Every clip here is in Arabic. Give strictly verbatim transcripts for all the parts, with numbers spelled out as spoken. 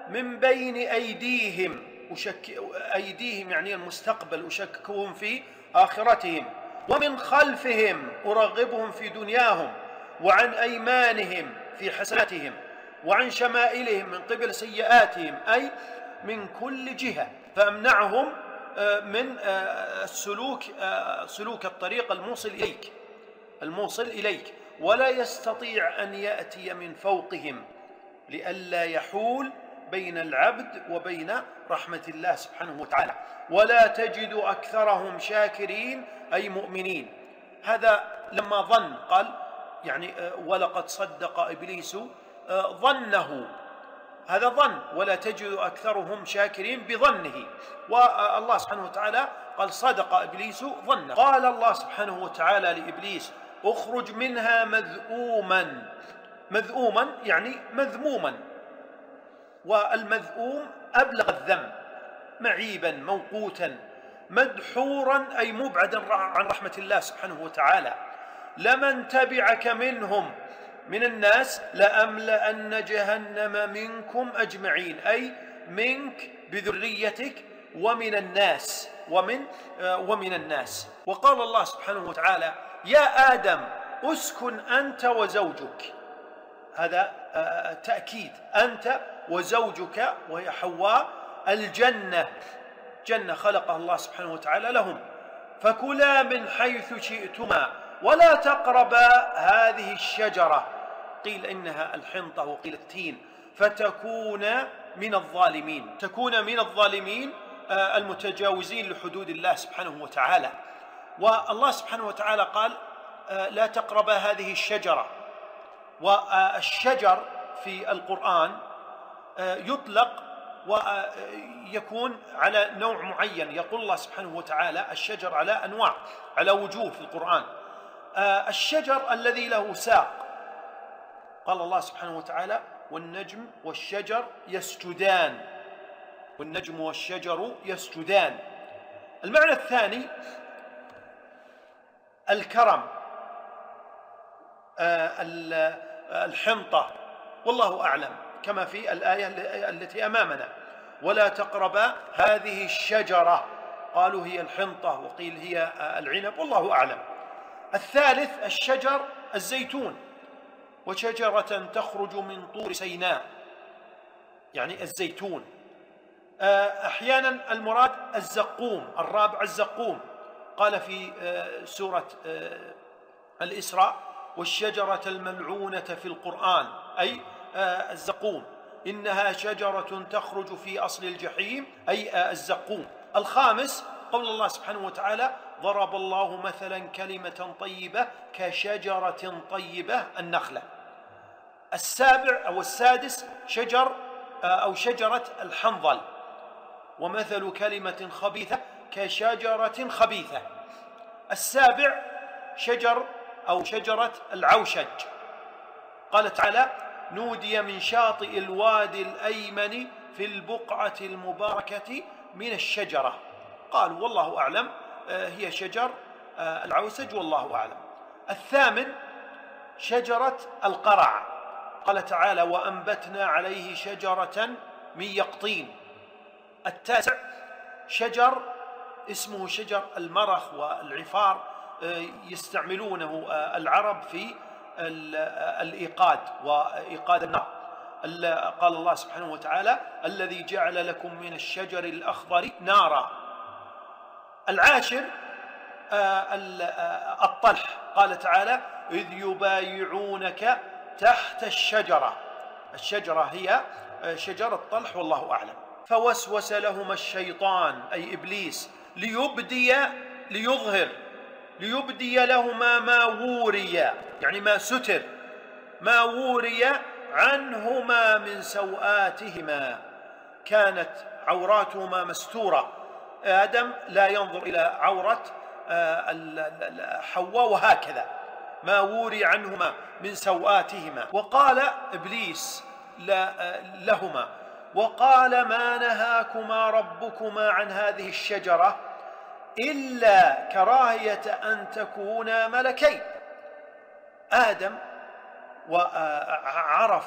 من بين أيديهم، أشك... أيديهم يعني المستقبل، أشككهم في آخرتهم، ومن خلفهم أرغبهم في دنياهم، وعن أيمانهم في حسناتهم، وعن شمائلهم من قبل سيئاتهم، أي من كل جهة، فأمنعهم من السلوك سلوك الطريق الموصل إليك الموصل إليك ولا يستطيع أن يأتي من فوقهم، لئلا يحول بين العبد وبين رحمة الله سبحانه وتعالى. ولا تجد أكثرهم شاكرين أي مؤمنين. هذا لما ظن، قال يعني ولقد صدق إبليس ظنه، هذا ظن، ولا تجد أكثرهم شاكرين بظنه، والله سبحانه وتعالى قال صدق إبليس ظنه. قال الله سبحانه وتعالى لإبليس اخرج منها مذءوما، مذءوما يعني مذموما، والمذءوم أبلغ الذم، معيبا موقوتا مدحورا أي مبعدا عن رحمة الله سبحانه وتعالى. لمن تبعك منهم من الناس لأملأن جهنم منكم أجمعين، أي منك بذريتك ومن الناس ومن ومن الناس. وقال الله سبحانه وتعالى يا آدم اسكن أنت وزوجك، هذا تأكيد، أنت وزوجك وهي حواء الجنة، جنة خلقها الله سبحانه وتعالى لهم، فكلا من حيث شئتما ولا تقربا هذه الشجرة، قيل إنها الحنطة وقيل التين، فتكون من الظالمين، تكون من الظالمين المتجاوزين لحدود الله سبحانه وتعالى. والله سبحانه وتعالى قال لا تقربا هذه الشجرة. والشجر في القرآن يطلق ويكون على نوع معين، يقول الله سبحانه وتعالى الشجر على أنواع، على وجوه في القرآن. الشجر الذي له ساق، قال الله سبحانه وتعالى والنجم والشجر يسجدان، والنجم والشجر يسجدان. المعنى الثاني الكرم، الحنطة، والله أعلم، كما في الآية التي أمامنا ولا تقربا هذه الشجرة، قالوا هي الحنطة وقيل هي العنب، والله أعلم. الثالث الشجر الزيتون، وشجرة تخرج من طور سيناء، يعني الزيتون. أحيانا المراد الزقوم، الرابع الزقوم، قال في سورة الإسراء والشجرة الملعونة في القرآن، أي الزقوم، إنها شجرة تخرج في أصل الجحيم، أي الزقوم. الخامس قول الله سبحانه وتعالى ضرب الله مثلا كلمة طيبة كشجرة طيبة النخلة. السابع أو السادس شجر أو شجرة الحنظل، ومثل كلمة خبيثة كشجرة خبيثة. السابع شجر أو شجرة العوشج، قال تعالى نودي من شاطئ الوادي الأيمن في البقعة المباركة من الشجرة، قال والله أعلم هي شجر العوسج، والله أعلم. الثامن شجرة القرع، قال تعالى وأنبتنا عليه شجرة من يقطين. التاسع شجر اسمه شجر المرخ والعفار، يستعملونه العرب في الإيقاد وإيقاد النار. قال الله سبحانه وتعالى الذي جعل لكم من الشجر الأخضر نارا. العاشر الطلح، قال تعالى إذ يبايعونك تحت الشجرة، الشجرة هي شجر الطلح، والله أعلم. فوسوس لهما الشيطان أي إبليس ليبدي ليظهر ليبدي لهما ما وري، يعني ما ستر، ما وري عنهما من سوآتهما، كانت عوراتهما مستورة، آدم لا ينظر إلى عورة حواء، وهكذا ما وري عنهما من سوآتهما. وقال إبليس لهما وقال ما نهاكما ربكما عن هذه الشجرة إلا كراهية أن تكونا ملكين. آدم وعرف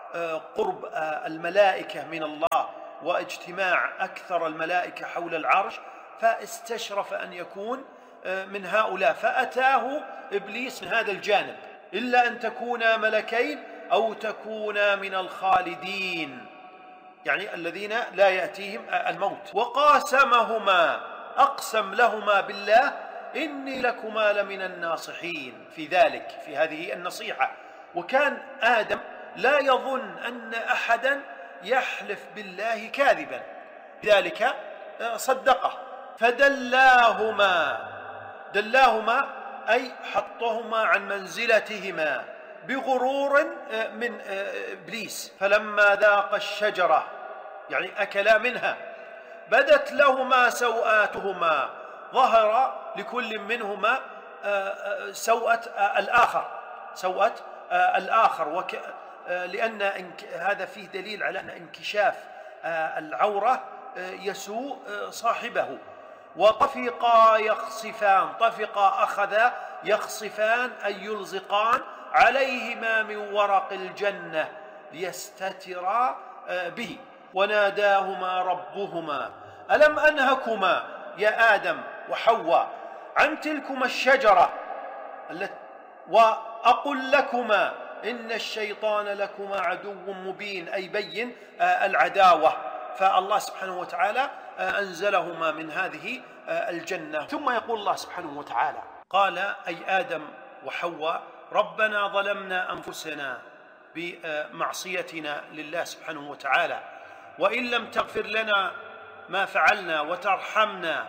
قرب الملائكة من الله واجتماع أكثر الملائكة حول العرش، فاستشرف أن يكون من هؤلاء، فأتاه إبليس من هذا الجانب، إلا أن تكونا ملكين أو تكونا من الخالدين، يعني الذين لا يأتيهم الموت. وقاسمهما، أقسم لهما بالله إني لكما لمن الناصحين في ذلك، في هذه النصيحة. وكان آدم لا يظن أن أحدا يحلف بالله كاذبا، لذلك صدقه. فدلاهما، دلاهما أي حطهما عن منزلتهما بغرور من إبليس. فلما ذاقا الشجرة، يعني أكلا منها، بدت لهما سوآتهما، ظهر لكل منهما سوءة الآخر، سوءة الآخر، وك... لأن هذا فيه دليل على أن انكشاف العورة يسوء صاحبه. وطفقا يخصفان، طفقا أخذا يخصفان أي يلصقان عليهما من ورق الجنة ليستترا به. وناداهما ربهما ألم أنهكما يا آدم وحواء عن تلكما الشجرة التي وأقل لكما إن الشيطان لكما عدو مبين، أي بين العداوة. فالله سبحانه وتعالى أنزلهما من هذه الجنة. ثم يقول الله سبحانه وتعالى قال أي آدم وحواء ربنا ظلمنا أنفسنا بمعصيتنا لله سبحانه وتعالى، وإن لم تغفر لنا ما فعلنا وترحمنا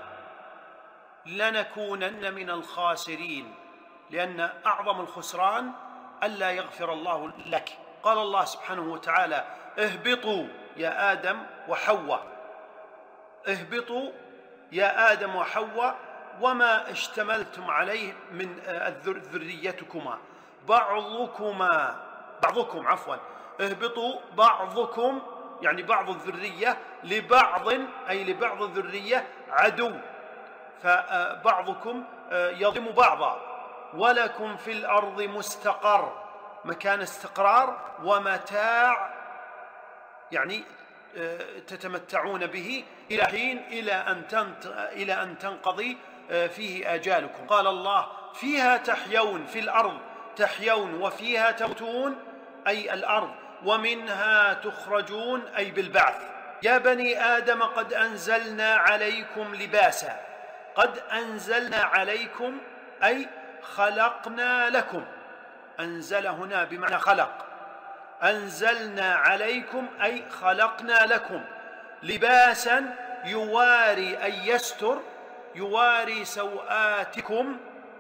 لنكونن من الخاسرين، لأن أعظم الخسران ألا يغفر الله لك. قال الله سبحانه وتعالى اهبطوا يا آدم وحواء، اهبطوا يا آدم وحواء وما اشتملتم عليه من ذريتكما، بعضكما بعضكم عفوا اهبطوا بعضكم، يعني بعض الذرية لبعض، أي لبعض الذرية عدو، فبعضكم يظلم بعضا، ولكم في الأرض مستقر، مكان استقرار، ومتاع يعني تتمتعون به إلى حين إلى أن إلى أن تنقضي فيه آجالكم. قال الله فيها تحيون، في الأرض تحيون، وفيها تموتون أي الأرض، ومنها تخرجون أي بالبعث. يا بني آدم قد أنزلنا عليكم لباسا، قد أنزلنا عليكم أي خلقنا لكم، أنزل هنا بمعنى خلق، أنزلنا عليكم أي خلقنا لكم لباسا يواري أي يستر، يواري سوآتكم،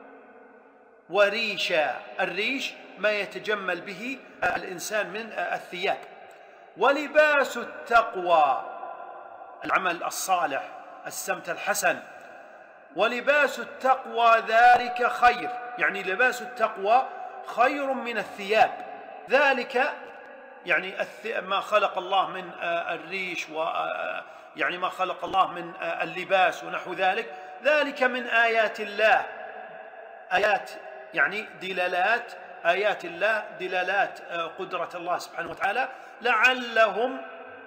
وريشا، الريش ما يتجمل به الإنسان من الثياب. ولباس التقوى العمل الصالح، السمت الحسن. ولباس التقوى ذلك خير، يعني لباس التقوى خير من الثياب. ذلك يعني ما خلق الله من الريش، ويعني ما خلق الله من اللباس ونحو ذلك، ذلك من آيات الله، آيات يعني دلالات، آيات الله دلالات قدرة الله سبحانه وتعالى، لعلهم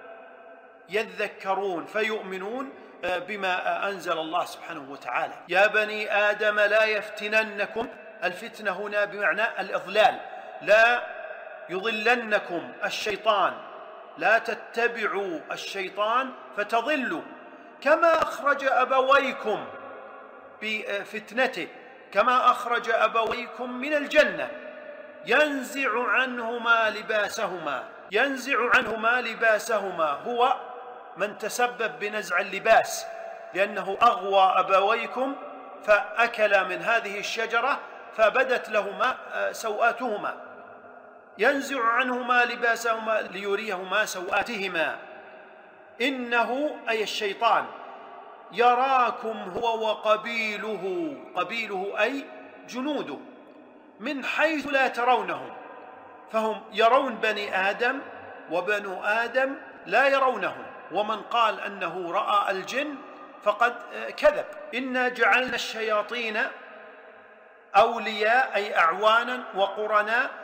يذكرون فيؤمنون بما أنزل الله سبحانه وتعالى. يا بني آدم لا يفتننكم، الفتنة هنا بمعنى الإضلال، لا يضلنكم الشيطان، لا تتبعوا الشيطان فتضلوا، كما أخرج أبويكم بفتنته، كما أخرج أبويكم من الجنة ينزع عنهما لباسهما. ينزع عنهما لباسهما هو من تسبب بنزع اللباس، لأنه أغوى أبويكم فأكلا من هذه الشجرة فبدت لهما سوآتهما. ينزع عنهما لباسهما ليريهما سوآتهما، إنه أي الشيطان يراكم هو وقبيله، قبيله أي جنوده، من حيث لا ترونهم، فهم يرون بني آدم وبنو آدم لا يرونهم. ومن قال أنه رأى الجن فقد كذب. إنا جعلنا الشياطين أولياء أي أعوانا وقرناء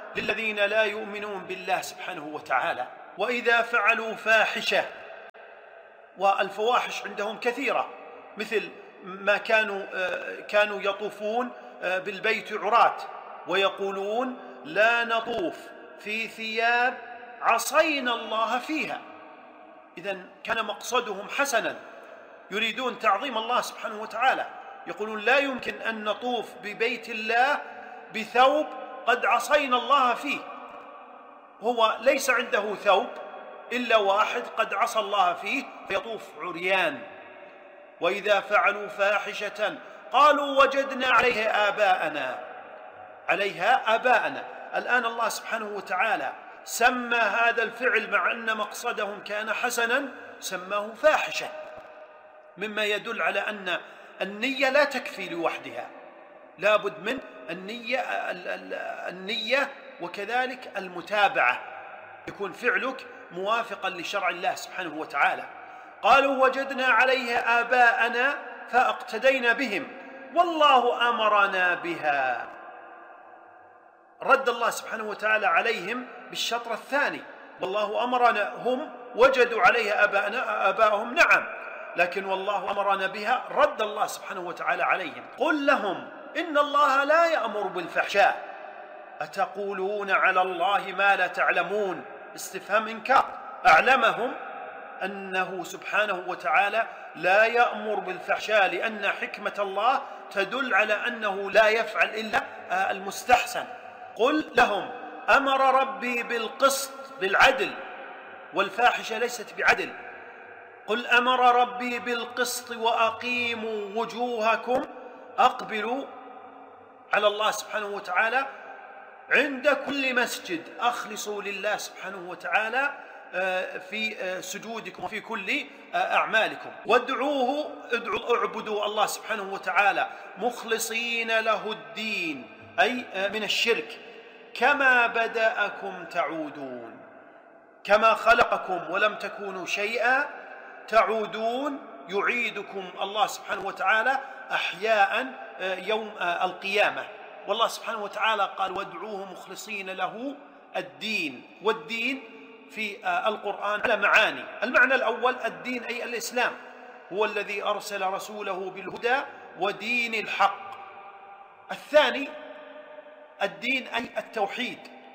للذين لا يؤمنون بالله سبحانه وتعالى. وإذا فعلوا فاحشة، والفواحش عندهم كثيرة، مثل ما كانوا كانوا يطوفون بالبيت عراة ويقولون لا نطوف في ثياب عصينا الله فيها. إذن كان مقصدهم حسنا، يريدون تعظيم الله سبحانه وتعالى، يقولون لا يمكن أن نطوف ببيت الله بثوب قد عصينا الله فيه. هو ليس عنده ثوب إلا واحد قد عصى الله فيه فيطوف عريان. وإذا فعلوا فاحشة قالوا وجدنا عليها آباءنا عليها آباءنا الآن الله سبحانه وتعالى سمى هذا الفعل مع أن مقصدهم كان حسنا سماه فاحشة، مما يدل على أن النية لا تكفي لوحدها، لابد من النية النية وكذلك المتابعة، يكون فعلك موافقا لشرع الله سبحانه وتعالى. قالوا وجدنا عليها آباءنا فاقتدينا بهم والله أمرنا بها. رد الله سبحانه وتعالى عليهم بالشطر الثاني، والله أمرنا، هم وجدوا عليها آباءنا آباءهم نعم، لكن والله أمرنا بها، رد الله سبحانه وتعالى عليهم. قل لهم إن الله لا يأمر بالفحشاء أتقولون على الله ما لا تعلمون. استفهام إنكار، أعلمهم أنه سبحانه وتعالى لا يأمر بالفحشاء، لأن حكمة الله تدل على أنه لا يفعل إلا المستحسن. قل لهم أمر ربي بالقسط، بالعدل، والفاحشة ليست بعدل. قل أمر ربي بالقسط وأقيموا وجوهكم، أقبلوا على الله سبحانه وتعالى عند كل مسجد، أخلصوا لله سبحانه وتعالى في سجودكم وفي كل أعمالكم، وادعوه ادعوا اعبدوا الله سبحانه وتعالى مخلصين له الدين، أي من الشرك، كما بدأكم تعودون، كما خلقكم ولم تكونوا شيئا تعودون، يعيدكم الله سبحانه وتعالى أحياء يوم القيامة. والله سبحانه وتعالى قال وادعوه مخلصين له الدين، والدين في القرآن على معاني. المعنى الأول الدين أي الإسلام، هو الذي أرسل رسوله بالهدى ودين الحق. الثاني الدين أي التوحيد،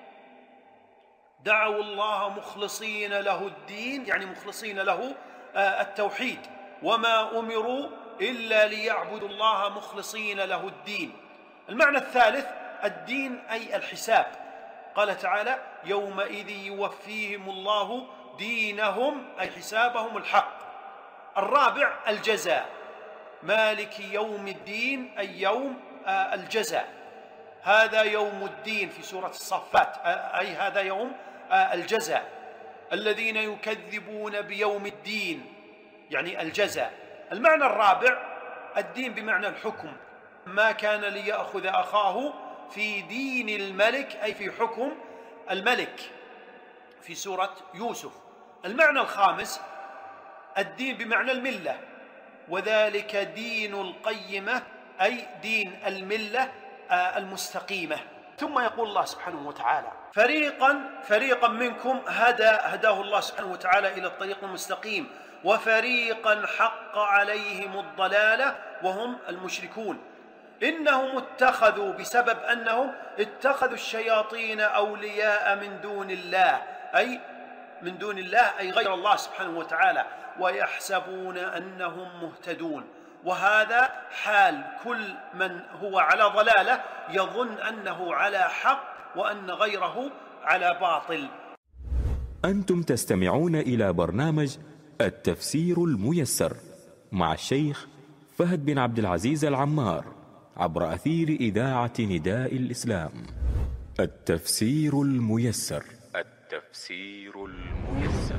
دعوا الله مخلصين له الدين، يعني مخلصين له التوحيد، وما أمروا إلا ليعبدوا الله مخلصين له الدين. المعنى الثالث الدين أي الحساب، قال تعالى يومئذ يوفيهم الله دينهم أي حسابهم الحق. الرابع الجزاء، مالك يوم الدين أي يوم الجزاء، هذا يوم الدين في سورة الصفات، أي هذا يوم الجزاء. الذين يكذبون بيوم الدين يعني الجزاء. المعنى الرابع الدين بمعنى الحكم، ما كان ليأخذ أخاه في دين الملك أي في حكم الملك في سورة يوسف. المعنى الخامس الدين بمعنى الملة، وذلك دين القيمة أي دين الملة المستقيمة. ثم يقول الله سبحانه وتعالى فريقا فريقا منكم هدى هداه الله سبحانه وتعالى إلى الطريق المستقيم، وفريقا حق عليهم الضلالة وهم المشركون. إنهم اتخذوا، بسبب أنهم اتخذوا الشياطين أولياء من دون الله، أي من دون الله أي غير الله سبحانه وتعالى، ويحسبون أنهم مهتدون. وهذا حال كل من هو على ضلالة يظن أنه على حق وأن غيره على باطل. أنتم تستمعون إلى برنامج التفسير الميسر مع الشيخ فهد بن عبد العزيز العمار عبر أثير إذاعة نداء الإسلام. التفسير الميسر التفسير الميسر.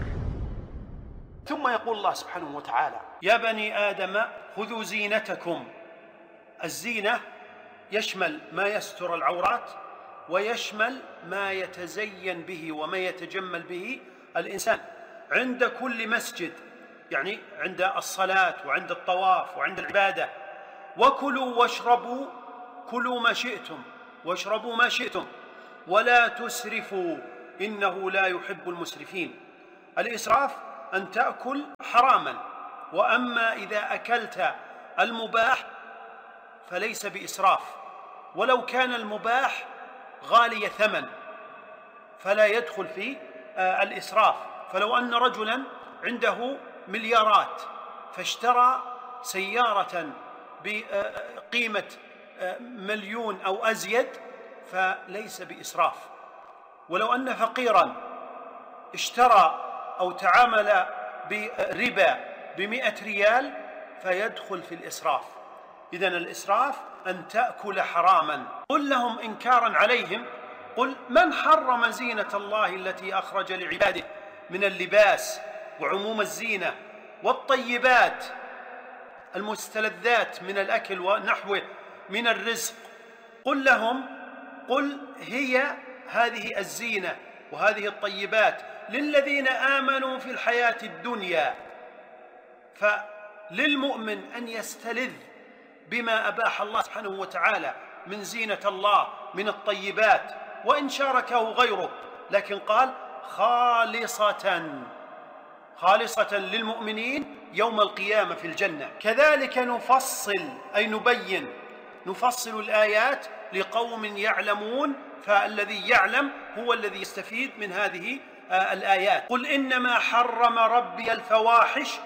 ثم يقول الله سبحانه وتعالى يا بني آدم خذوا زينتكم. الزينة يشمل ما يستر العورات، ويشمل ما يتزين به وما يتجمل به الإنسان عند كل مسجد، يعني عند الصلاة وعند الطواف وعند العبادة. وكلوا واشربوا، كلوا ما شئتم واشربوا ما شئتم، ولا تسرفوا إنه لا يحب المسرفين. الإسراف أن تأكل حراما، وأما إذا أكلت المباح فليس بإسراف، ولو كان المباح غالي ثمن فلا يدخل في الإسراف. فلو أن رجلا عنده مليارات فاشترى سيارة بقيمة مليون أو أزيد فليس بإسراف. ولو أن فقيرا اشترى أو تعامل بربا بمئة ريال فيدخل في الإسراف. إذن الإسراف أن تأكل حراما. قل لهم إنكارا عليهم: قل من حرم زينة الله التي أخرج لعباده من اللباس وعموم الزينة والطيبات المستلذات من الأكل ونحوه من الرزق. قل لهم: قل هي هذه الزينة وهذه الطيبات للذين آمنوا في الحياة الدنيا. فللمؤمن أن يستلذ بما أباح الله سبحانه وتعالى من زينة الله من الطيبات، وإن شاركه غيره، لكن قال خالصة خالصة للمؤمنين يوم القيامة في الجنة. كذلك نفصل أي نبين نفصل الآيات لقوم يعلمون، فالذي يعلم هو الذي يستفيد من هذه الآيات. قل إنما حرم ربي الفواحش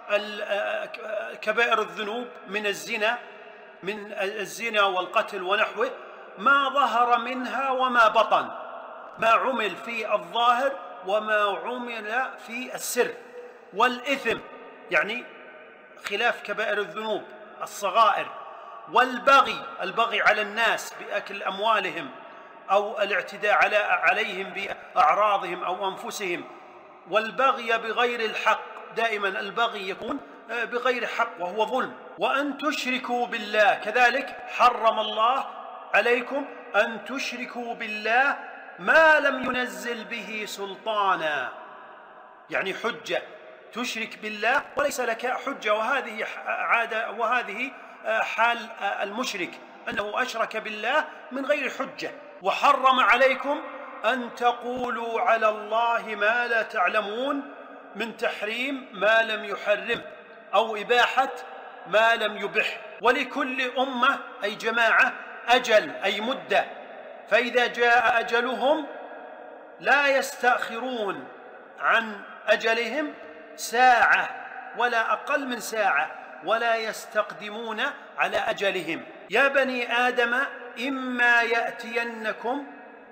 كبائر الذنوب من الزنا من الزنا والقتل ونحوه، ما ظهر منها وما بطن، ما عمل في الظاهر وما عمل في السر، والإثم يعني خلاف كبائر الذنوب الصغائر، والبغي البغي على الناس بأكل أموالهم أو الاعتداء على عليهم بأعراضهم أو أنفسهم، والبغي بغير الحق. دائما البغي يكون بغير حق وهو ظلم. وأن تشركوا بالله، كذلك حرم الله عليكم أن تشركوا بالله ما لم ينزل به سلطانا، يعني حجة، تشرك بالله وليس لك حجة. وهذه عادة وهذه حال المشرك، أنه أشرك بالله من غير حجة. وحرم عليكم أن تقولوا على الله ما لا تعلمون، من تحريم ما لم يحرم أو إباحة ما لم يبح. ولكل أمة أي جماعة أجل أي مدة، فإذا جاء أجلهم لا يستأخرون عن أجلهم ساعة ولا أقل من ساعة، ولا يستقدمون على أجلهم. يا بني آدم إما يأتينكم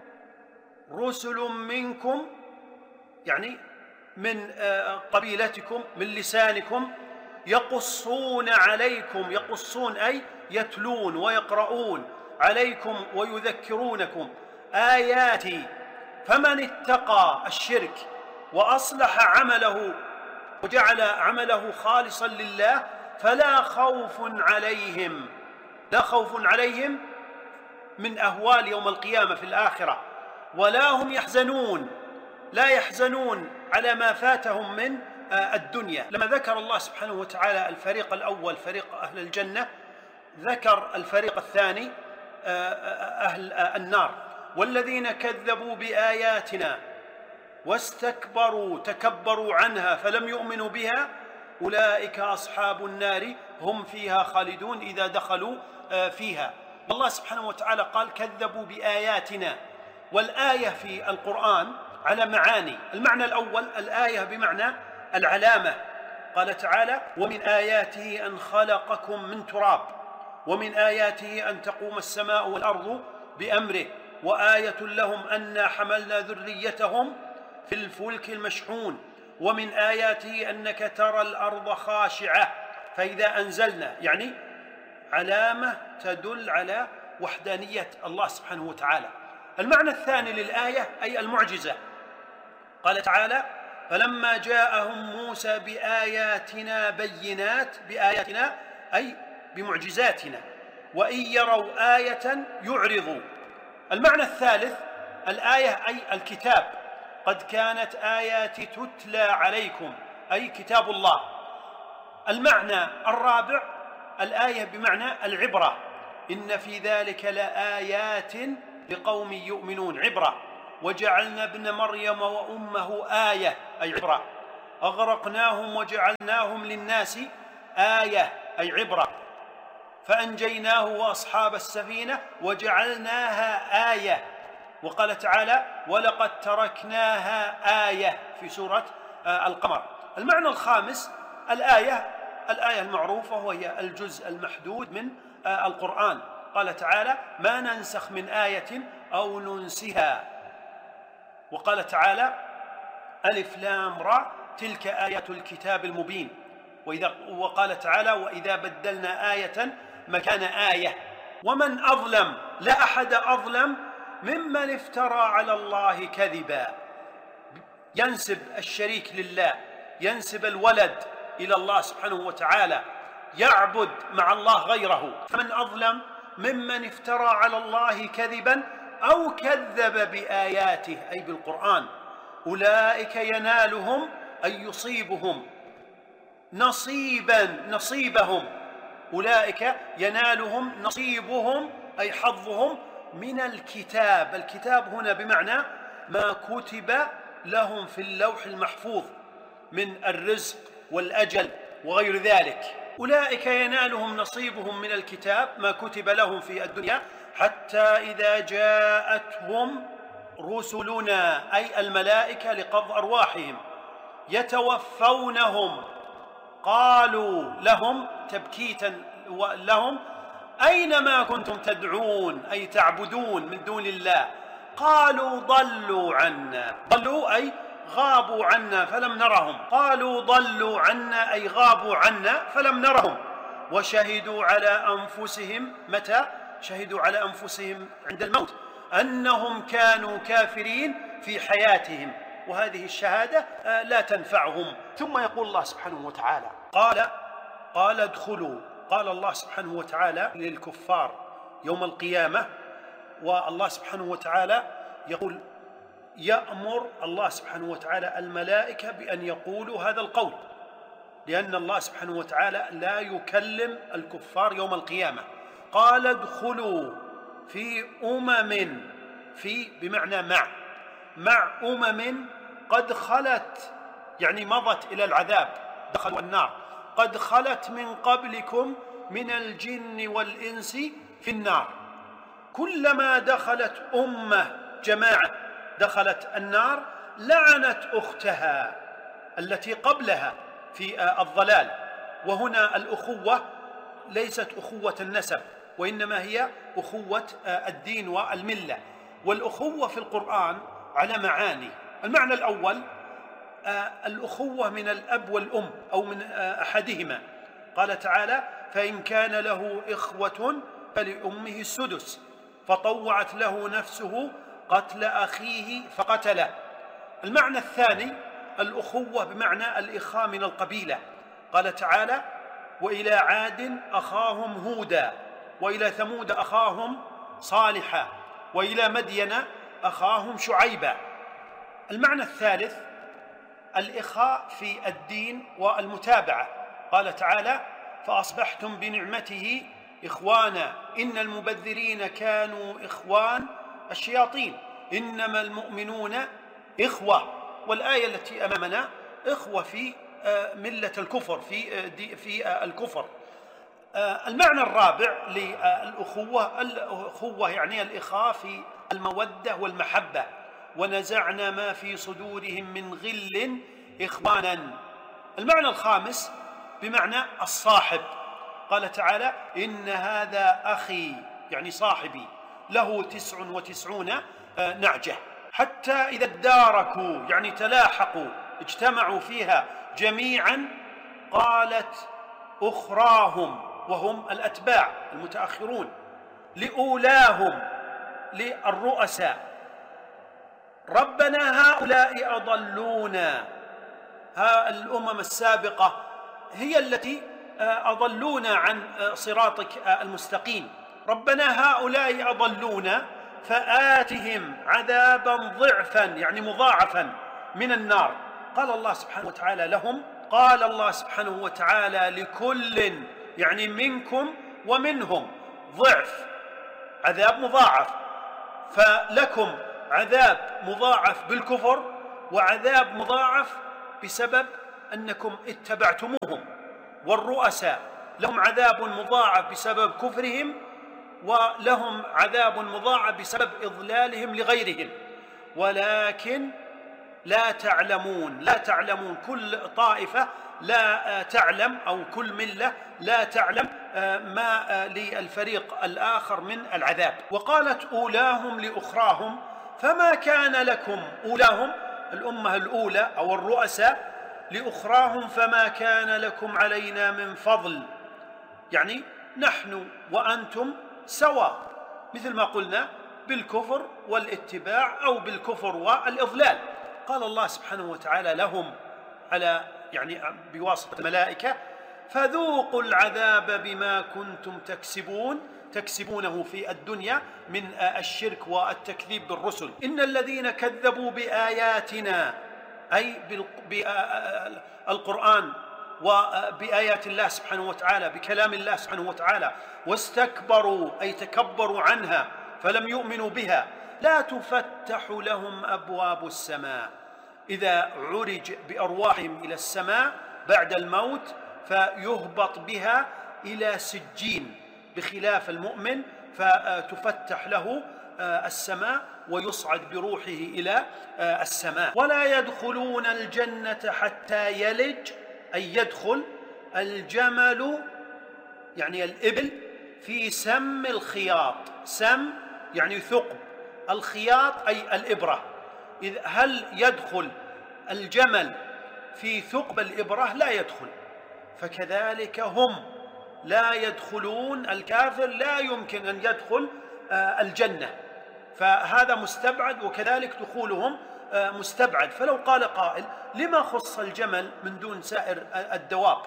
رسل منكم، يعني من قبيلتكم من لسانكم، يقصون عليكم، يقصون أي يتلون ويقرؤون عليكم ويذكرونكم آياتي، فمن اتقى الشرك وأصلح عمله وجعل عمله خالصا لله فلا خوف عليهم لا خوف عليهم من أهوال يوم القيامة في الآخرة، ولا هم يحزنون لا يحزنون على ما فاتهم من الدنيا. لما ذكر الله سبحانه وتعالى الفريق الأول فريق أهل الجنة، ذكر الفريق الثاني أهل النار: والذين كذبوا بآياتنا واستكبروا تكبروا عنها فلم يؤمنوا بها أولئك أصحاب النار هم فيها خالدون إذا دخلوا فيها. الله سبحانه وتعالى قال كذبوا بآياتنا، والآية في القرآن على معاني. المعنى الأول الآية بمعنى العلامة، قال تعالى: ومن آياته أن خلقكم من تراب، ومن آياته أن تقوم السماء والأرض بأمره، وآية لهم أنا حملنا ذريتهم في الفلك المشحون، ومن آياته أنك ترى الأرض خاشعة فإذا أنزلنا، يعني علامة تدل على وحدانية الله سبحانه وتعالى. المعنى الثاني للآية أي المعجزة، قال تعالى: فلما جاءهم موسى بآياتنا بينات، بآياتنا أي بمعجزاتنا، وإن يروا آية يعرضوا. المعنى الثالث الآية أي الكتاب، قد كانت آياتي تتلى عليكم أي كتاب الله. المعنى الرابع الآية بمعنى العبرة، إن في ذلك لآيات لقوم يؤمنون، عبرة. وجعلنا ابن مريم وأمه آية، أي عبرة. أغرقناهم وجعلناهم للناس آية، أي عبرة. فأنجيناه وأصحاب السفينة وجعلناها آية. وقال تعالى: ولقد تركناها آية في سورة القمر. المعنى الخامس الآية، الآية المعروفة وهي الجزء المحدود من القرآن. قال تعالى: ما ننسخ من آية أو ننسها. وقال تعالى: ألف لام را تلك آيات الكتاب المبين. وإذا وقال تعالى: وإذا بدلنا آية مكان آية. ومن أظلم، لا أحد أظلم ممن افترى على الله كذبا، ينسب الشريك لله، ينسب الولد إلى الله سبحانه وتعالى، يعبد مع الله غيره. فمن أظلم ممن افترى على الله كذبا أو كذب بآياته، أي بالقرآن. أولئك ينالهم أي يصيبهم نصيبا نصيبهم أولئك ينالهم نصيبهم أي حظهم من الكتاب. الكتاب هنا بمعنى ما كتب لهم في اللوح المحفوظ من الرزق والأجل وغير ذلك. أولئك ينالهم نصيبهم من الكتاب ما كتب لهم في الدنيا حتى إذا جاءتهم رسلنا أي الملائكة لقبض أرواحهم يتوفونهم قالوا لهم تبكيتا لهم: أين ما كنتم تدعون أي تعبدون من دون الله؟ قالوا ضلوا عنا. ضلوا أي غابوا عنا فلم نرهم. قالوا ضلوا عنا أي غابوا عنا فلم نرهم. وشهدوا على أنفسهم، متى؟ شهدوا على أنفسهم عند الموت أنهم كانوا كافرين في حياتهم، وهذه الشهادة لا تنفعهم. ثم يقول الله سبحانه وتعالى: قال قال ادخلوا. قال الله سبحانه وتعالى للكفار يوم القيامة، والله سبحانه وتعالى يقول: يأمر الله سبحانه وتعالى الملائكة بأن يقولوا هذا القول، لأن الله سبحانه وتعالى لا يكلم الكفار يوم القيامة. قال ادخلوا في أمم، في بمعنى مع مع أمم قد خلت، يعني مضت إلى العذاب، دخلوا النار. قد خلت من قبلكم من الجن والإنس في النار. كلما دخلت أمة، جماعة دخلت النار، لعنت أختها التي قبلها في الضلال. وهنا الأخوة ليست أخوة النسب، وإنما هي أخوة الدين والملة. والأخوة في القرآن على معاني. المعنى الأول الأخوة من الأب والأم أو من أحدهما. قال تعالى: فإن كان له إخوة فلأمه السدس، فطوعت له نفسه قتل أخيه فقتله. المعنى الثاني الأخوة بمعنى الإخاء من القبيلة. قال تعالى: وإلى عاد أخاهم هودا، وإلى ثمود أخاهم صالحا، وإلى مدين أخاهم شعيبا. المعنى الثالث الإخاء في الدين والمتابعة. قال تعالى: فأصبحتم بنعمته إخوانا إن المبذرين كانوا إخوان الشياطين إنما المؤمنون إخوة. والآية التي أمامنا إخوة في ملة الكفر، في في الكفر. المعنى الرابع للأخوة، الأخوة يعني الإخاء في المودة والمحبة. ونزعنا ما في صدورهم من غل إخوانا. المعنى الخامس بمعنى الصاحب. قال تعالى: إن هذا أخي يعني صاحبي له تسع وتسعون نعجة حتى إذا اداركوا يعني تلاحقوا اجتمعوا فيها جميعا قالت أخراهم وهم الأتباع المتأخرون لأولاهم للرؤساء: ربنا هؤلاء أضلونا. ها الأمم السابقة هي التي أضلونا عن صراطك المستقيم. ربنا هؤلاء أضلونا فآتهم عذابا ضعفا يعني مضاعفا من النار. قال الله سبحانه وتعالى لهم، قال الله سبحانه وتعالى لكل يعني منكم ومنهم ضعف، عذاب مضاعف. فلكم عذاب مضاعف بالكفر وعذاب مضاعف بسبب أنكم اتبعتموهم، والرؤساء لهم عذاب مضاعف بسبب كفرهم ولهم عذاب مضاعف بسبب إضلالهم لغيرهم، ولكن لا تعلمون لا تعلمون كل طائفة لا تعلم أو كل ملة لا تعلم ما للفريق الآخر من العذاب. وقالت أولاهم لأخراهم فما كان لكم، أولاهم الأمة الأولى أو الرؤساء، لأخراهم فما كان لكم علينا من فضل، يعني نحن وأنتم سواء، مثل ما قلنا بالكفر والاتباع أو بالكفر والإضلال. قال الله سبحانه وتعالى لهم على يعني بواسطة الملائكة فذوقوا العذاب بما كنتم تكسبون تكسبونه في الدنيا من الشرك والتكذيب بالرسل. إن الذين كذبوا بآياتنا أي بالقرآن وبآيات الله سبحانه وتعالى، بكلام الله سبحانه وتعالى، واستكبروا أي تكبروا عنها فلم يؤمنوا بها، لا تفتح لهم أبواب السماء. إذا عرج بأرواحهم إلى السماء بعد الموت فيهبط بها إلى سجين، بخلاف المؤمن فتفتح له السماء ويصعد بروحه إلى السماء. ولا يدخلون الجنة حتى يلج أي يدخل الجمل يعني الإبل في سم الخياط، سم يعني ثقب، الخياط أي الإبرة. إذ هل يدخل الجمل في ثقب الإبرة؟ لا يدخل. فكذلك هم لا يدخلون، الكافر لا يمكن أن يدخل الجنة، فهذا مستبعد، وكذلك دخولهم مستبعد. فلو قال قائل لما خص الجمل من دون سائر الدواب،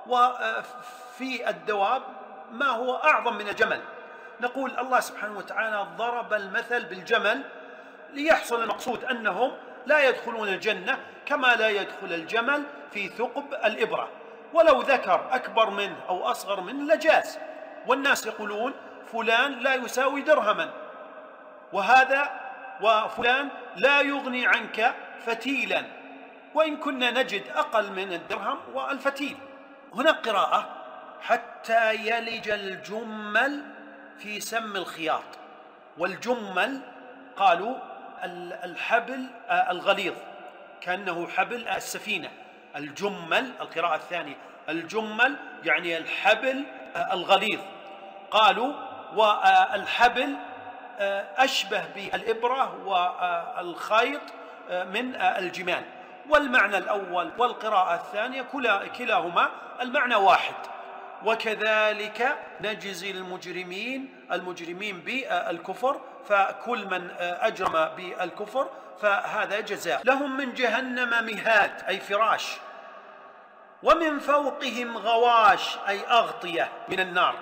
وفي الدواب ما هو أعظم من الجمل؟ نقول الله سبحانه وتعالى ضرب المثل بالجمل ليحصل المقصود أنهم لا يدخلون الجنة كما لا يدخل الجمل في ثقب الإبرة. ولو ذكر أكبر منه أو أصغر منه لجاز، والناس يقولون فلان لا يساوي درهما، وهذا وفلان لا يغني عنك فتيلا، وإن كنا نجد أقل من الدرهم والفتيل. هنا قراءة حتى يلج الجمل في سم الخياط، والجمل قالوا الحبل الغليظ كأنه حبل السفينة، الجمل القراءة الثانية الجمل يعني الحبل الغليظ. قالوا والحبل أشبه بالإبرة والخيط من الجمال، والمعنى الأول والقراءة الثانية كلاهما المعنى واحد. وكذلك نجزي المجرمين المجرمين بالكفر، فكل من أجرم بالكفر فهذا جزاء. لهم من جهنم مهاد أي فراش، ومن فوقهم غواش أي أغطية من النار،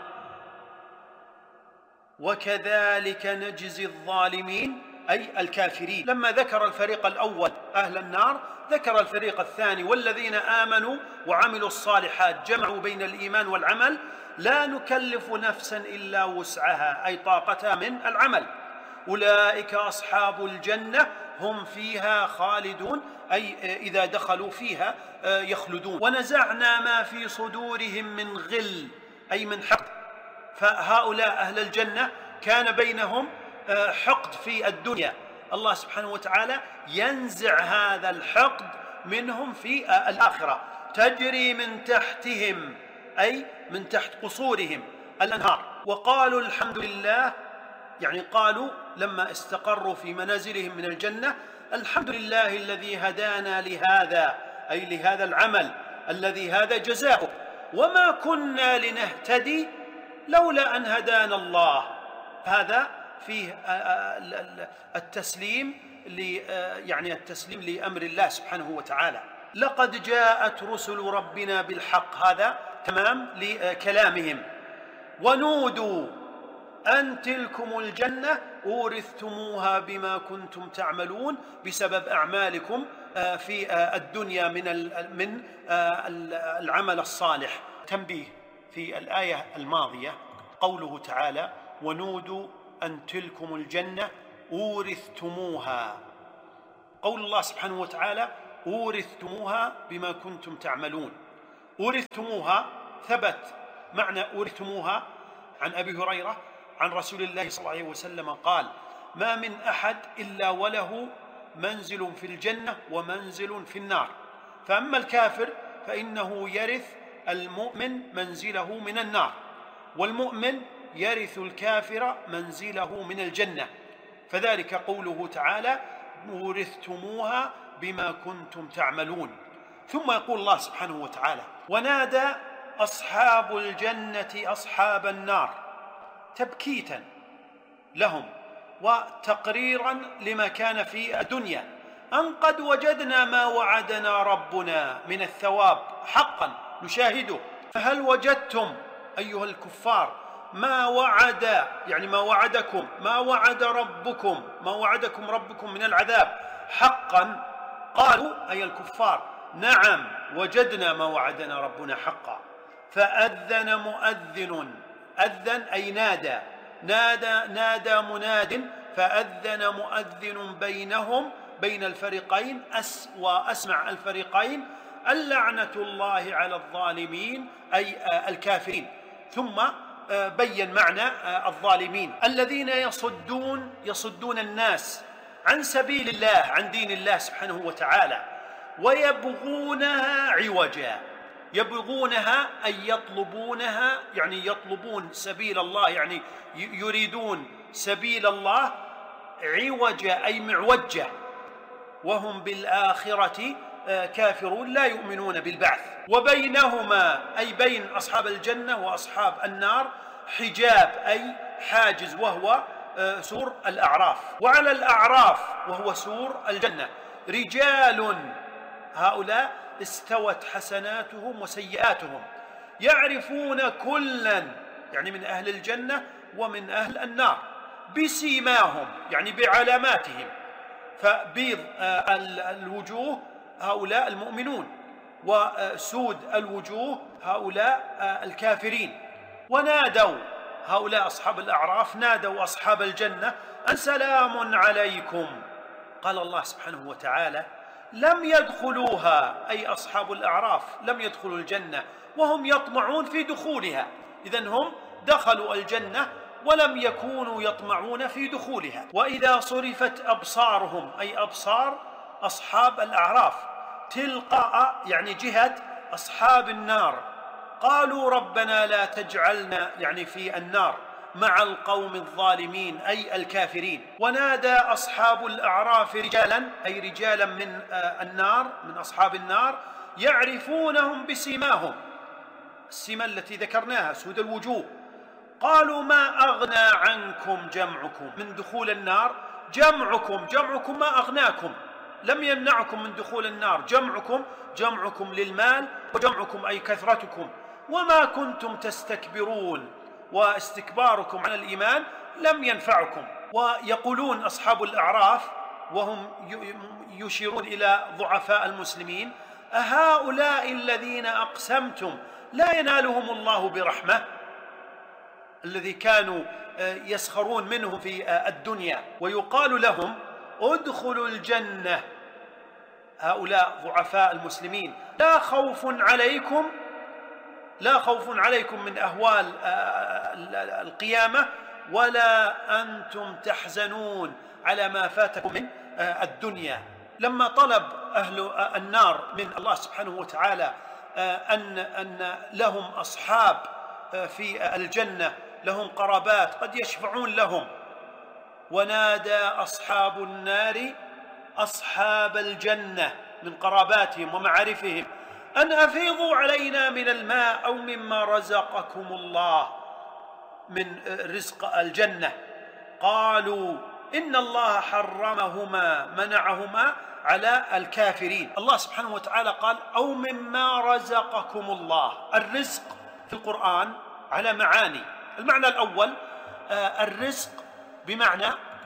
وكذلك نجزي الظالمين أي الكافرين. لما ذكر الفريق الأول أهل النار ذكر الفريق الثاني والذين آمنوا وعملوا الصالحات، جمعوا بين الإيمان والعمل، لا نكلف نفسا إلا وسعها أي طاقتها من العمل، أولئك أصحاب الجنة هم فيها خالدون أي إذا دخلوا فيها يخلدون. ونزعنا ما في صدورهم من غل أي من حقد، فهؤلاء أهل الجنة كان بينهم حقد في الدنيا، الله سبحانه وتعالى ينزع هذا الحقد منهم في الآخرة. تجري من تحتهم أي من تحت قصورهم الأنهار. وقالوا الحمد لله، يعني قالوا لما استقروا في منازلهم من الجنة الحمد لله الذي هدانا لهذا أي لهذا العمل الذي هذا جزاؤه، وما كنا لنهتدي لولا أن هدانا الله. هذا فيه التسليم يعني التسليم لأمر الله سبحانه وتعالى. لقد جاءت رسل ربنا بالحق، هذا تمام لكلامهم. ونودوا أن تلكم الجنة أورثتموها بما كنتم تعملون، بسبب أعمالكم في الدنيا من من العمل الصالح. تنبيه في الآية الماضية قوله تعالى ونودوا أن تلكم الجنة أورثتموها. قول الله سبحانه وتعالى أورثتموها بما كنتم تعملون. أورثتموها ثبت معنى أورثتموها عن أبي هريرة عن رسول الله صلى الله عليه وسلم قال: ما من أحد إلا وله منزل في الجنة ومنزل في النار، فأما الكافر فإنه يرث المؤمن منزله من النار، والمؤمن يرث الكافر منزله من الجنة، فذلك قوله تعالى: أورثتموها بما كنتم تعملون. ثم يقول الله سبحانه وتعالى: ونادى أصحاب الجنة أصحاب النار تبكيتا لهم وتقريرا لما كان في الدنيا أن قد وجدنا ما وعدنا ربنا من الثواب حقا نشاهده، فهل وجدتم أيها الكفار ما وعد يعني ما وعدكم ما وعد ربكم ما وعدكم ربكم من العذاب حقا؟ قالوا أي الكفار: نعم وجدنا ما وعدنا ربنا حقا. فأذن مؤذن، أذن أي نادى، نادى نادى مناد، فأذن مؤذن بينهم بين الفريقين أس وأسمع الفريقين: اللعنة الله على الظالمين أي الكافرين. ثم بين معنى الظالمين: الذين يصدون يصدون الناس عن سبيل الله، عن دين الله سبحانه وتعالى، ويبغونها عوجا. يبغونها أي يطلبونها، يعني يطلبون سبيل الله، يعني يريدون سبيل الله، عوجا أي معوجة، وهم بالآخرة كافرون لا يؤمنون بالبعث. وبينهما أي بين أصحاب الجنة وأصحاب النار حجاب أي حاجز، وهو سور الأعراف. وعلى الأعراف وهو سور الجنة رجال، هؤلاء استوت حسناتهم وسيئاتهم، يعرفون كلا يعني من أهل الجنة ومن أهل النار بسيماهم يعني بعلاماتهم، فبيض الوجوه هؤلاء المؤمنون، وسود الوجوه هؤلاء الكافرين. ونادوا هؤلاء أصحاب الأعراف نادوا أصحاب الجنة أن سلام عليكم. قال الله سبحانه وتعالى: لم يدخلوها أي أصحاب الأعراف لم يدخلوا الجنة وهم يطمعون في دخولها، إذن هم دخلوا الجنة ولم يكونوا يطمعون في دخولها. وإذا صرفت أبصارهم أي أبصار أصحاب الأعراف تلقاء يعني جهة أصحاب النار قالوا ربنا لا تجعلنا يعني في النار مع القوم الظالمين أي الكافرين. ونادى أصحاب الأعراف رجالا أي رجالا من النار من أصحاب النار يعرفونهم بسيماهم، السمة التي ذكرناها سود الوجوه. قالوا ما أغنى عنكم جمعكم من دخول النار، جمعكم جمعكم ما أغناكم، لم يمنعكم من دخول النار، جمعكم جمعكم للمال وجمعكم أي كثرتكم، وما كنتم تستكبرون واستكباركم عن الإيمان لم ينفعكم. ويقولون أصحاب الأعراف وهم يشيرون إلى ضعفاء المسلمين: أهؤلاء الذين أقسمتم لا ينالهم الله برحمة، الذي كانوا يسخرون منه في الدنيا، ويقال لهم ادخلوا الجنة، هؤلاء ضعفاء المسلمين، لا خوف عليكم لا خوف عليكم من أهوال القيامة ولا أنتم تحزنون على ما فاتكم من الدنيا. لما طلب أهل النار من الله سبحانه وتعالى أن أن لهم أصحاب في الجنة، لهم قرابات قد يشفعون لهم، ونادى أصحاب النار أصحاب الجنة من قراباتهم ومعارفهم أن أفيضوا علينا من الماء أو مما رزقكم الله من رزق الجنة. قالوا إن الله حرمهما منعهما على الكافرين. الله سبحانه وتعالى قال أو مما رزقكم الله. الرزق في القرآن على معاني. المعنى الأول الرزق بمعنى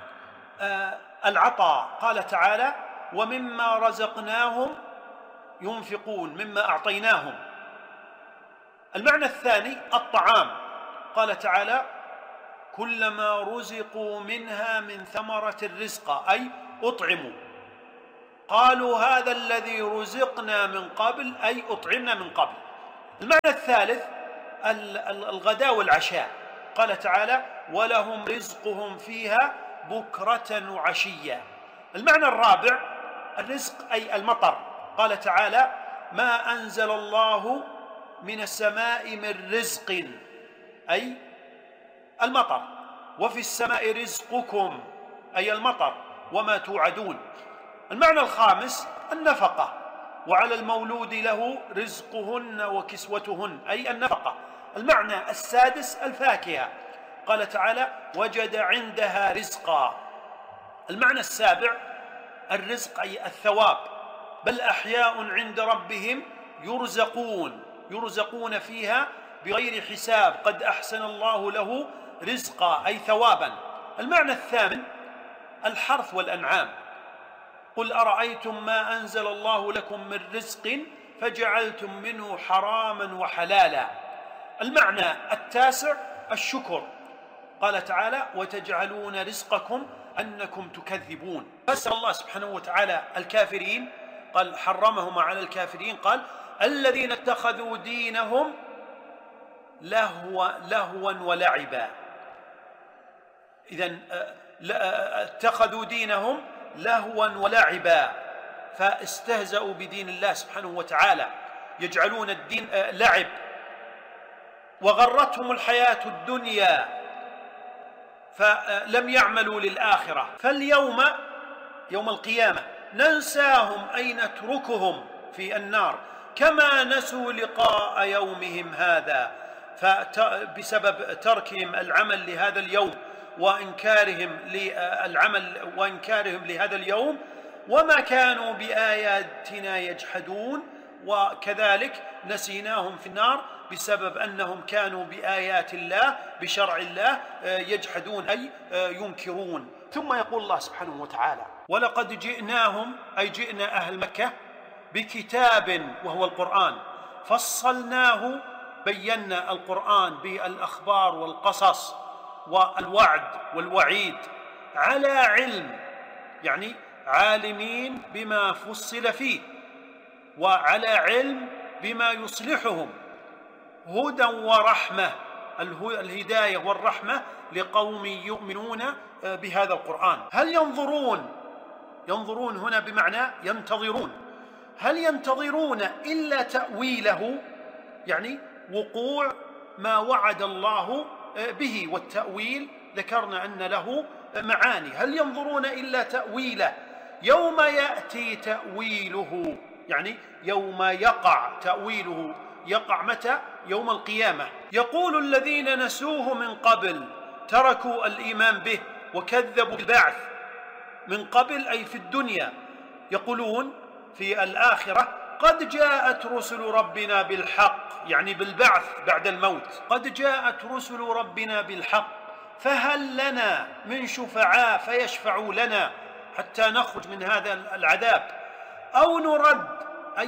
العطاء، قال تعالى ومما رزقناهم ينفقون، مما أعطيناهم. المعنى الثاني الطعام، قال تعالى كلما رزقوا منها من ثمرة الرزق أي أطعموا قالوا هذا الذي رزقنا من قبل أي أطعمنا من قبل. المعنى الثالث الغداء والعشاء، قال تعالى ولهم رزقهم فيها بكرة وعشيا. المعنى الرابع الرزق أي المطر، قال تعالى ما أنزل الله من السماء من رزق أي المطر، وفي السماء رزقكم أي المطر وما توعدون. المعنى الخامس النفقة، وعلى المولود له رزقهن وكسوتهن أي النفقة. المعنى السادس الفاكهة، قال تعالى وجد عندها رزقا. المعنى السابع الرزق أي الثواب، بل أحياء عند ربهم يرزقون يرزقون فيها بغير حساب قد أحسن الله له رزقا أي ثوابا. المعنى الثامن الحرث والأنعام، قل أرأيتم ما أنزل الله لكم من رزق فجعلتم منه حراما وحلالا. المعنى التاسع الشكر، قال تعالى وتجعلون رزقكم أنكم تكذبون. فسر الله سبحانه وتعالى الكافرين، قال حرمهم على الكافرين، قال الذين اتخذوا دينهم لهوا لهوا ولعبا. إذن اتخذوا دينهم لهوا ولعبا، فاستهزأوا بدين الله سبحانه وتعالى، يجعلون الدين لعب، وغرتهم الحياة الدنيا فلم يعملوا للآخرة. فاليوم يوم القيامة ننساهم أي نتركهم في النار كما نسوا لقاء يومهم هذا، فبسبب تركهم العمل لهذا اليوم وإنكارهم للعمل وإنكارهم لهذا اليوم، وما كانوا بآياتنا يجحدون، وكذلك نسيناهم في النار بسبب أنهم كانوا بآيات الله بشرع الله يجحدون أي ينكرون. ثم يقول الله سبحانه وتعالى ولقد جئناهم أي جئنا أهل مكة بكتاب وهو القرآن فصلناه، بينا القرآن بالأخبار والقصص والوعد والوعيد على علم، يعني عالمين بما فصل فيه وعلى علم بما يصلحهم، هدى ورحمة، الهداية والرحمة لقوم يؤمنون بهذا القرآن. هل ينظرون ينظرون هنا بمعنى ينتظرون، هل ينتظرون إلا تأويله، يعني وقوع ما وعد الله به، والتأويل ذكرنا أن له معاني. هل ينظرون إلا تأويله يوم يأتي تأويله، يعني يوم يقع تأويله، يقع متى؟ يوم القيامة. يقول الذين نسوه من قبل، تركوا الإيمان به وكذبوا بالبعث من قبل أي في الدنيا، يقولون في الآخرة قد جاءت رسل ربنا بالحق، يعني بالبعث بعد الموت، قد جاءت رسل ربنا بالحق فهل لنا من شفعاء فيشفعوا لنا حتى نخرج من هذا العذاب، أو نرد أي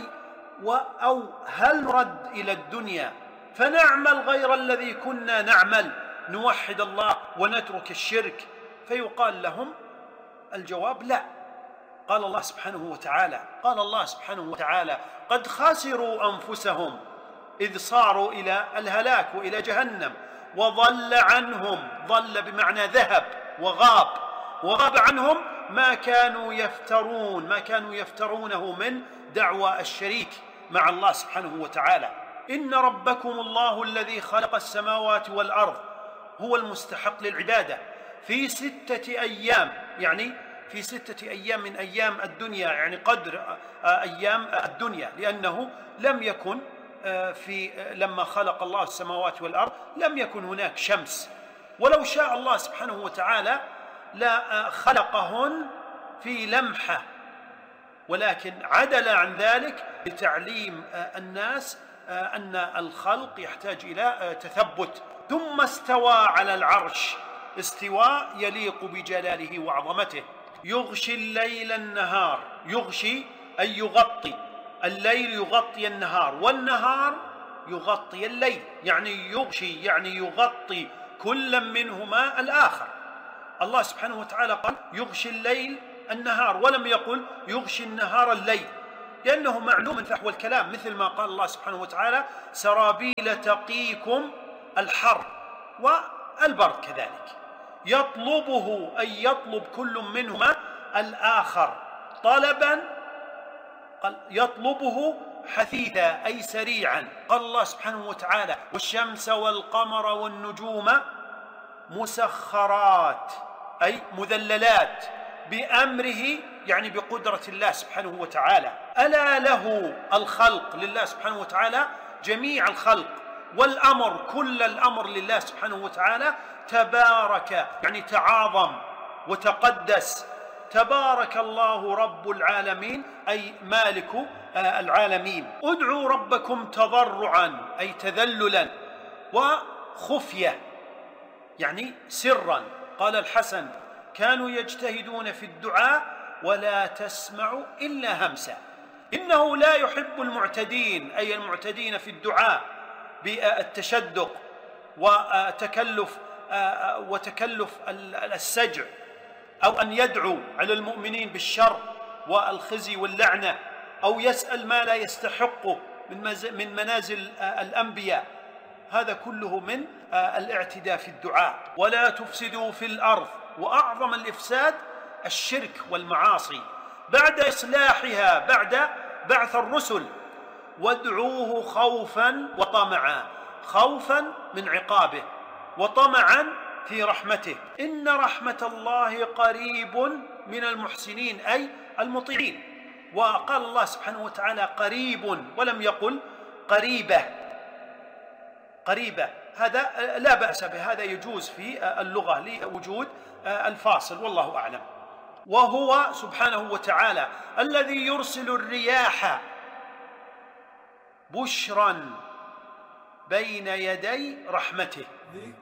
أو هل نرد إلى الدنيا فنعمل غير الذي كنا نعمل، نوحد الله ونترك الشرك. فيقال لهم الجواب لا. قال الله سبحانه وتعالى قال الله سبحانه وتعالى قد خسروا أنفسهم إذ صاروا إلى الهلاك وإلى جهنم، وضل عنهم، ضل بمعنى ذهب وغاب، وغاب عنهم ما كانوا يفترون ما كانوا يفترونه من دعوى الشريك مع الله سبحانه وتعالى. إن ربكم الله الذي خلق السماوات والأرض، هو المستحق للعبادة، في ستة أيام، يعني في ستة أيام من أيام الدنيا، يعني قدر أيام الدنيا، لأنه لم يكن في لما خلق الله السماوات والأرض لم يكن هناك شمس، ولو شاء الله سبحانه وتعالى لا خلقهن في لمحة، ولكن عدل عن ذلك لتعليم الناس أن الخلق يحتاج إلى تثبت. ثم استوى على العرش، استواء يليق بجلاله وعظمته. يغشي الليل النهار، يغشي أي يغطي، الليل يغطي النهار والنهار يغطي الليل، يعني يغشي يعني يغطي كلا منهما الآخر. الله سبحانه وتعالى قال يغشي الليل النهار، ولم يقل يغشي النهار الليل، لأنه معلوم من فحوى الكلام، مثل ما قال الله سبحانه وتعالى سرابيل تقيكم الحر والبرد كذلك. يطلبه أي يطلب كل منهما الآخر طلبا، قال يطلبه حثيثا أي سريعا. قال الله سبحانه وتعالى والشمس والقمر والنجوم مسخرات أي مذللات بأمره، يعني بقدرة الله سبحانه وتعالى. ألا له الخلق، لله سبحانه وتعالى جميع الخلق، والأمر كل الأمر لله سبحانه وتعالى. تبارك يعني تعاظم وتقدس، تبارك الله رب العالمين أي مالك العالمين. ادعوا ربكم تضرعا أي تذللا، وخفية يعني سرا. قال الحسن كانوا يجتهدون في الدعاء ولا تسمع إلا همسا، إنه لا يحب المعتدين أي المعتدين في الدعاء بالتشدق وتكلف وتكلف السجع، أو أن يدعو على المؤمنين بالشر والخزي واللعنة، أو يسأل ما لا يستحقه من منازل الأنبياء. هذا كله من الاعتداء في الدعاء. ولا تفسدوا في الأرض، وأعظم الإفساد الشرك والمعاصي بعد إصلاحها بعد بعث الرسل. وادعوه خوفا وطمعا، خوفا من عقابه وطمعا في رحمته، إن رحمة الله قريب من المحسنين أي المطيعين. وقال الله سبحانه وتعالى قريب ولم يقل قريبة. قريبة هذا لا بأس به، هذا يجوز في اللغة لوجود الفاصل، والله أعلم. وهو سبحانه وتعالى الذي يرسل الرياح بشرا بين يدي رحمته.